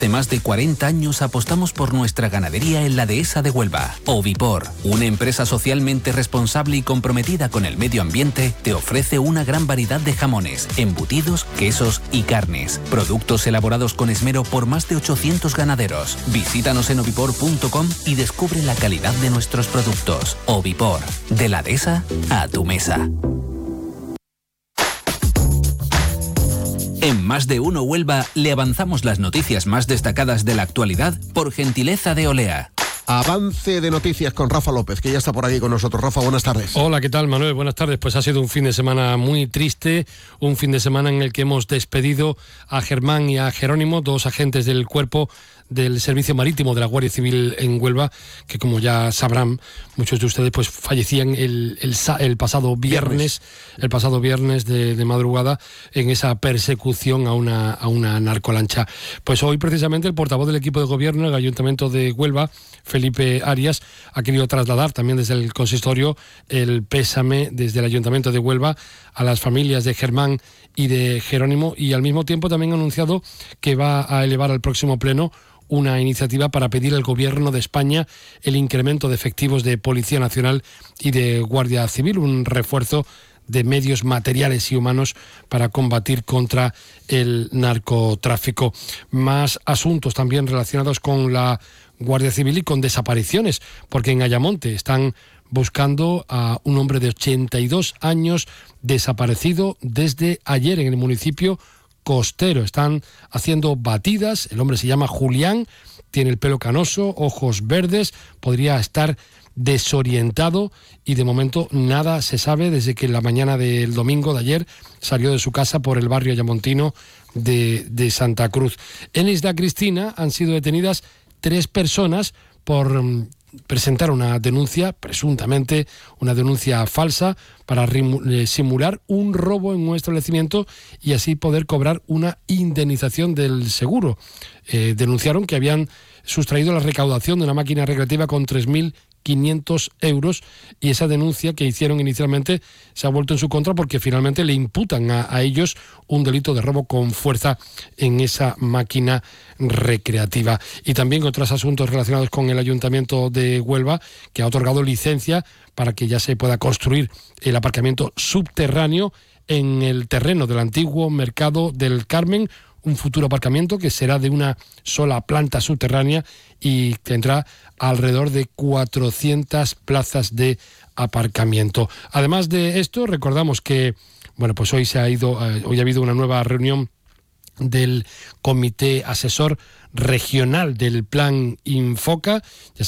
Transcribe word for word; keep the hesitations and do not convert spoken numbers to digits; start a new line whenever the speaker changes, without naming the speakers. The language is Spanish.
De más de cuarenta años apostamos por nuestra ganadería en la Dehesa de Huelva. Ovipor, una empresa socialmente responsable y comprometida con el medio ambiente, te ofrece una gran variedad de jamones, embutidos, quesos y carnes. Productos elaborados con esmero por más de ochocientos ganaderos. Visítanos en ovipor punto com y descubre la calidad de nuestros productos. Ovipor, de la Dehesa a tu mesa. En Más de Uno Huelva le avanzamos las noticias más destacadas de la actualidad por gentileza de Olea.
Avance de noticias con Rafa López, que ya está por aquí con nosotros. Rafa, buenas tardes.
Hola, ¿qué tal, Manuel? Buenas tardes. Pues ha sido un fin de semana muy triste, un fin de semana en el que hemos despedido a Germán y a Jerónimo, dos agentes del cuerpo del Servicio Marítimo de la Guardia Civil en Huelva, que como ya sabrán muchos de ustedes, pues fallecían el, el, el pasado viernes, viernes. el pasado viernes de, de madrugada en esa persecución a una, a una narcolancha. Pues hoy precisamente el portavoz del equipo de gobierno del Ayuntamiento de Huelva, Felipe Arias, ha querido trasladar también desde el consistorio el pésame desde el Ayuntamiento de Huelva a las familias de Germán y de Jerónimo, y al mismo tiempo también ha anunciado que va a elevar al próximo pleno una iniciativa para pedir al Gobierno de España el incremento de efectivos de Policía Nacional y de Guardia Civil, un refuerzo de medios materiales y humanos para combatir contra el narcotráfico. Más asuntos también relacionados con la Guardia Civil y con desapariciones, porque en Ayamonte están buscando a un hombre de ochenta y dos años desaparecido desde ayer en el municipio costero. Están haciendo batidas. El hombre se llama Julián, tiene el pelo canoso, ojos verdes, podría estar desorientado y de momento nada se sabe desde que la mañana del domingo de ayer salió de su casa por el barrio ayamontino de, de Santa Cruz. En Isla Cristina han sido detenidas tres personas por um, presentar una denuncia, presuntamente una denuncia falsa, para rim- simular un robo en un establecimiento y así poder cobrar una indemnización del seguro. Eh, denunciaron que habían sustraído la recaudación de una máquina recreativa con tres mil quinientos euros, y esa denuncia que hicieron inicialmente se ha vuelto en su contra porque finalmente le imputan a, a ellos un delito de robo con fuerza en esa máquina recreativa. Y también otros asuntos relacionados con el Ayuntamiento de Huelva, que ha otorgado licencia para que ya se pueda construir el aparcamiento subterráneo en el terreno del antiguo Mercado del Carmen, un futuro aparcamiento que será de una sola planta subterránea y tendrá alrededor de cuatrocientas plazas de aparcamiento. Además de esto, recordamos que bueno, pues hoy se ha ido, eh, hoy ha habido una nueva reunión del Comité Asesor Regional del Plan Infoca. Ya